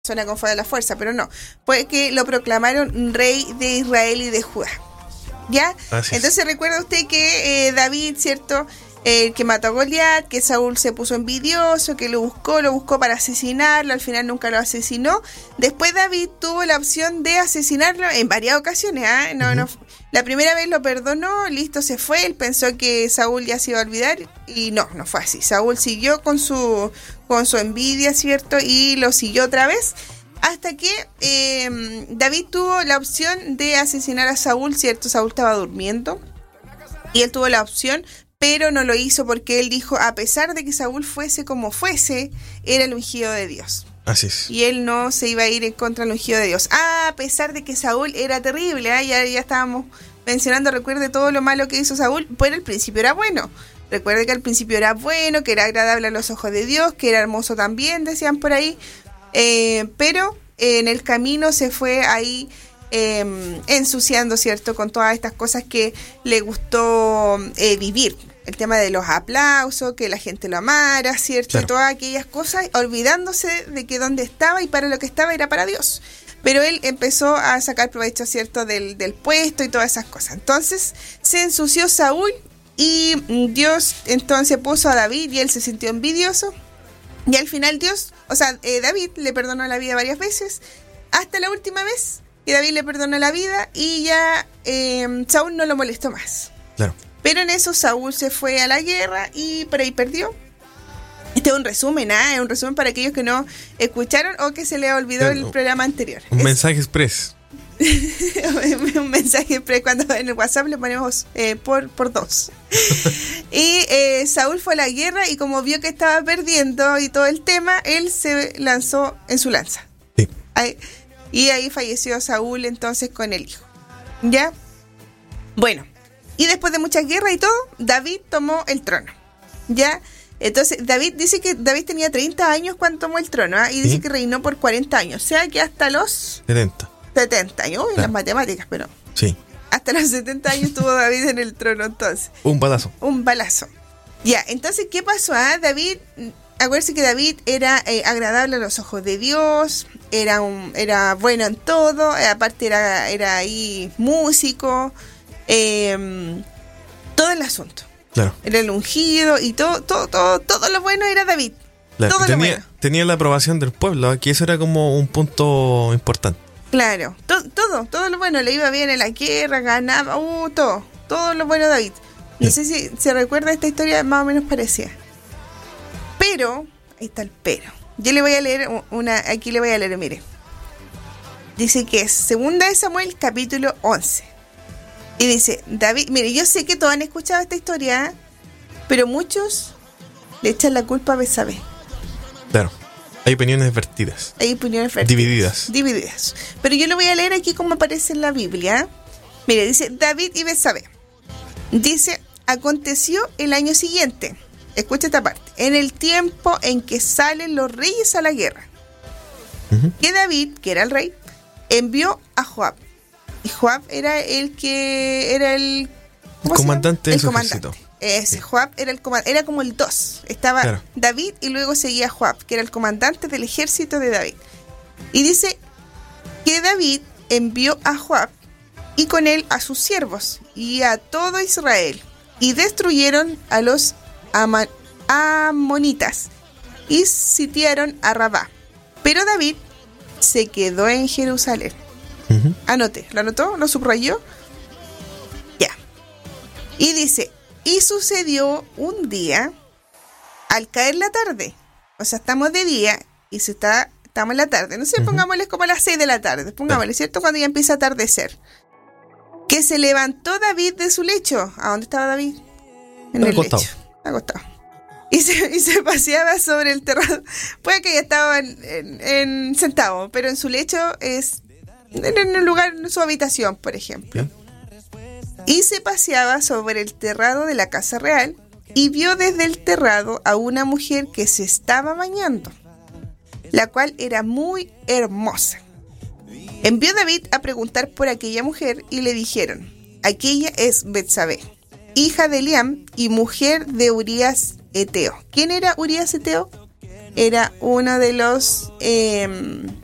suena con fue de la fuerza, pero no. Fue que lo proclamaron rey de Israel y de Judá. ¿Ya? Entonces recuerda usted que David, ¿cierto? Que mató a Goliat, que Saúl se puso envidioso, que lo buscó para asesinarlo, al final nunca lo asesinó. Después David tuvo la opción de asesinarlo en varias ocasiones, ¿eh? No, la primera vez lo perdonó, listo, se fue, él pensó que Saúl ya se iba a olvidar y no fue así. Saúl siguió con su envidia, ¿cierto? Y lo siguió otra vez. Hasta que David tuvo la opción de asesinar a Saúl, ¿cierto? Saúl estaba durmiendo y él tuvo la opción, pero no lo hizo porque él dijo, a pesar de que Saúl fuese como fuese, era el ungido de Dios. Así es. Y él no se iba a ir en contra del ungido de Dios. A pesar de que Saúl era terrible, ya estábamos mencionando, recuerde todo lo malo que hizo Saúl, pero al principio era bueno. Recuerde que al principio era bueno, que era agradable a los ojos de Dios, que era hermoso también, decían por ahí. Pero en el camino se fue ahí ensuciando, ¿cierto? Con todas estas cosas que le gustó vivir. El tema de los aplausos, que la gente lo amara, ¿cierto? Claro. Todas aquellas cosas, olvidándose de que donde estaba y para lo que estaba era para Dios. Pero él empezó a sacar provecho, ¿cierto? Del puesto y todas esas cosas. Entonces se ensució Saúl y Dios entonces puso a David y él se sintió envidioso. Y al final David le perdonó la vida varias veces, hasta la última vez que David le perdonó la vida y ya Saúl no lo molestó más. Claro. Pero en eso Saúl se fue a la guerra y por ahí perdió. Este es un resumen, es un resumen para aquellos que no escucharon o que se les olvidó el programa anterior. Un mensaje express. Un mensaje express, cuando en el WhatsApp le ponemos por 2. Y Saúl fue a la guerra y como vio que estaba perdiendo y todo el tema, él se lanzó en su lanza. Sí. Y ahí falleció Saúl entonces con el hijo. ¿Ya? Bueno. Y después de muchas guerras y todo, David tomó el trono. ¿Ya? Entonces, David dice que David tenía 30 años cuando tomó el trono, y dice que reinó por 40 años. O sea, que hasta los 70 años. Uy, las matemáticas, pero... Sí. Hasta los 70 años tuvo David en el trono, entonces. Un balazo. Ya, entonces, ¿qué pasó? David, acuérdense que David era agradable a los ojos de Dios, era bueno en todo, aparte era ahí músico... todo el asunto. Claro. Era el ungido y todo lo bueno era David. Claro. Todo lo bueno. Tenía la aprobación del pueblo, aquí eso era como un punto importante. Claro, todo lo bueno, le iba bien en la guerra, ganaba, todo lo bueno David. No sé si se recuerda esta historia, más o menos parecía. Pero, ahí está el pero. Yo le voy a leer aquí le voy a leer, mire. Dice que es 2 de Samuel, capítulo 11. Y dice, David, mire, yo sé que todos han escuchado esta historia, pero muchos le echan la culpa a Betsabé. Claro, hay opiniones vertidas. Divididas. Pero yo lo voy a leer aquí como aparece en la Biblia. Mire, dice, David y Betsabé. Dice, aconteció el año siguiente, escucha esta parte, en el tiempo en que salen los reyes a la guerra, que David, que era el rey, envió a Joab. Y Joab era el comandante de su ejército. Joab era era como el 2. Estaba David y luego seguía Joab, que era el comandante del ejército de David. Y dice que David envió a Joab y con él a sus siervos y a todo Israel y destruyeron a los amonitas y sitiaron a Rabá. Pero David se quedó en Jerusalén. Anote, ¿lo anotó? ¿Lo subrayó? Ya. Y dice, y sucedió un día, al caer la tarde, o sea, estamos de día y estamos en la tarde, no sé, pongámosle como a las 6 de la tarde, pongámosle, ¿cierto? Cuando ya empieza a atardecer, que se levantó David de su lecho. ¿A dónde estaba David? En el lecho, acostado. Y se paseaba sobre el terrado. Puede que ya estaba sentado, pero en su lecho es... en un lugar, en su habitación, por ejemplo. Y se paseaba sobre el terrado de la casa real y vio desde el terrado a una mujer que se estaba bañando, la cual era muy hermosa. Envió David a preguntar por aquella mujer y le dijeron, aquella es Betsabé, hija de Eliam y mujer de Urías Eteo. ¿Quién era Urías Eteo? Era uno de los